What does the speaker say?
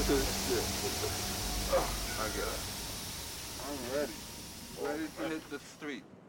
Shit. I get it. I'm ready. Ready to hit the street.